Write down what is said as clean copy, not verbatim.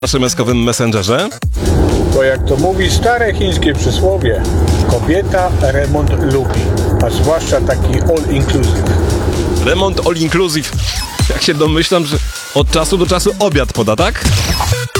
w naszym eskowym messengerze. Bo jak to mówi stare chińskie przysłowie, kobieta remont lubi, a zwłaszcza taki all inclusive. Remont all inclusive. Jak się domyślam, że od czasu do czasu obiad poda, tak?